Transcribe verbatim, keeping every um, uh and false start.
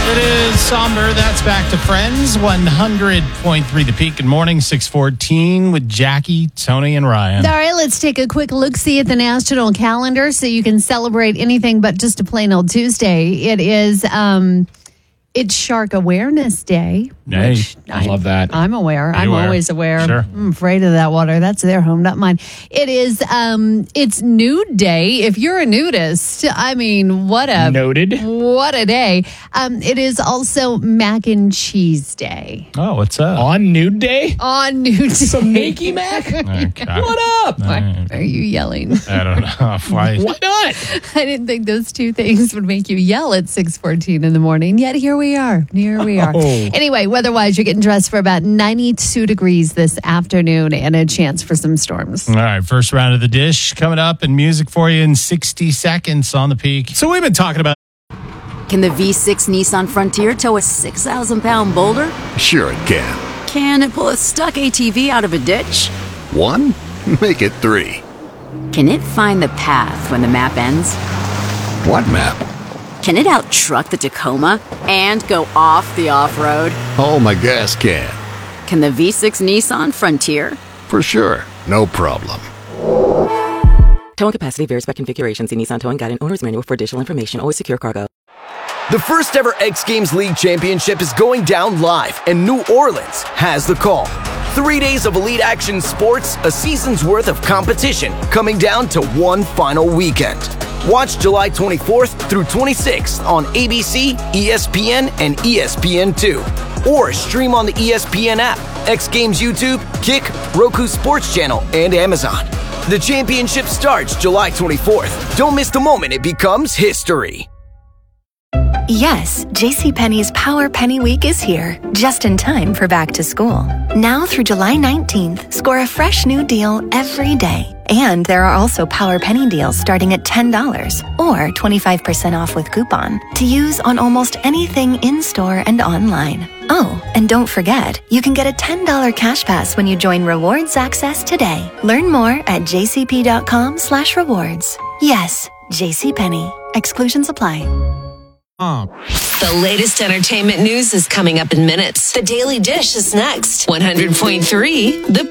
It is somber. That's back to Friends. one hundred point three The Peak. Good morning, six fourteen with Jackie, Tony, and Ryan. All right, let's take a quick look-see at the national calendar so you can celebrate anything but just a plain old Tuesday. It is, um, it's Shark Awareness Day. Hey, I love that. I'm aware. I'm aware? always aware. Sure. I'm afraid of that water. That's their home, not mine. It is, um, it's Nude Day. If you're a nudist, I mean, what a... Noted. What a day. Um, it is also Mac and Cheese Day. Oh, what's up? On Nude Day? On Nude Day. Some Makey Mac? Okay. What up? Why are you yelling? I don't know. Why? Why not? I didn't think those two things would make you yell at six fourteen in the morning. Yet here we are. Here we are. Oh. Anyway, weather-wise, you're getting dressed for about ninety-two degrees this afternoon and a chance for some storms. All right, first round of the dish coming up and music for you in sixty seconds on The Peak. So we've been talking about... Can the V six Nissan Frontier tow a six thousand pound boulder? Sure it can. Can it pull a stuck A T V out of a ditch? One? Make it three. Can it find the path when the map ends? What map? Can it out-truck the Tacoma and go off the off-road? Oh, my gas can. Can the V six Nissan Frontier? For sure. No problem. Towing capacity varies by configuration. See Nissan Towing Guide and Owner's Manual for additional information. Always secure cargo. The first ever X Games League Championship is going down live, and New Orleans has the call. Three days of elite action sports, a season's worth of competition, coming down to one final weekend. Watch July twenty-fourth through twenty-sixth on A B C, E S P N, and E S P N two. Or stream on the E S P N app, X Games YouTube, Kick, Roku Sports Channel, and Amazon. The championship starts July twenty-fourth. Don't miss the moment it becomes history. Yes, JCPenney's Power Penny Week is here, just in time for back to school. Now through July nineteenth, score a fresh new deal every day. And there are also Power Penny deals starting at ten dollars or twenty-five percent off with coupon to use on almost anything in-store and online. Oh, and don't forget, you can get a ten dollars cash pass when you join Rewards Access today. Learn more at jcp.com slash rewards. Yes, JCPenney. Exclusions apply. The latest entertainment news is coming up in minutes. The Daily Dish is next. one hundred point three The